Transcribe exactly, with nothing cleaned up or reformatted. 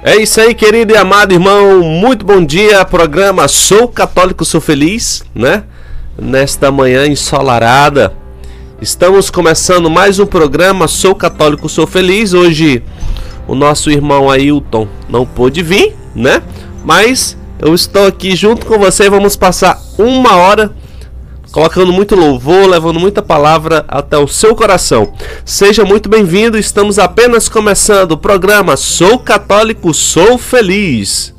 É isso aí, querido e amado irmão, muito bom dia, programa Sou Católico, Sou Feliz, né? Nesta manhã ensolarada, estamos começando mais um programa Sou Católico, Sou Feliz. Hoje o nosso irmão Ailton não pôde vir, né? Mas eu estou aqui junto com você e vamos passar uma hora colocando muito louvor, levando muita palavra até o seu coração. Seja muito bem-vindo, estamos apenas começando o programa Sou Católico, Sou Feliz.